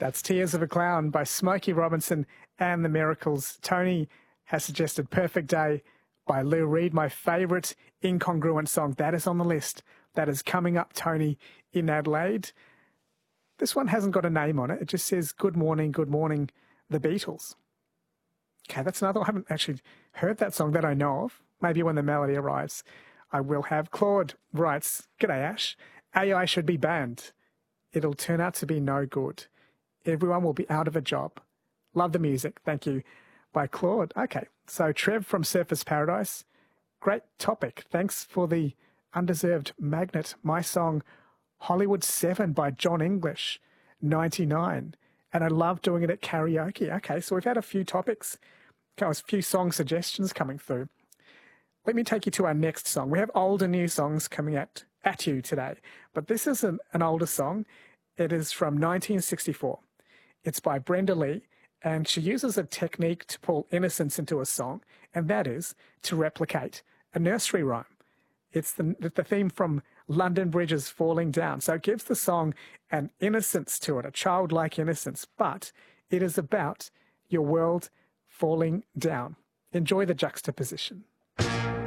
That's Tears of a Clown by Smokey Robinson and the Miracles. Tony has suggested Perfect Day by Lou Reed, my favourite incongruent song. That is on the list. That is coming up, Tony, in Adelaide. This one hasn't got a name on it. It just says, Good Morning, The Beatles. Okay, that's another one. I haven't actually heard that song that I know of. Maybe when the melody arrives, I will have. Claude writes, G'day, Ash. AI should be banned. It'll turn out to be no good. Everyone will be out of a job. Love the music. Thank you. By Claude. Okay, so Trev from Surfers Paradise. Great topic. Thanks for the undeserved magnet. My song, Hollywood 7 by John English, 99. And I love doing it at karaoke. Okay, so we've had a few topics, a few song suggestions coming through. Let me take you to our next song. We have old and new songs coming at you today, but this is an older song. It is from 1964. It's by Brenda Lee, and she uses a technique to pull innocence into a song, and that is to replicate a nursery rhyme. It's the theme from London Bridge's Falling Down. So it gives the song an innocence to it, a childlike innocence, but it is about your world falling down. Enjoy the juxtaposition.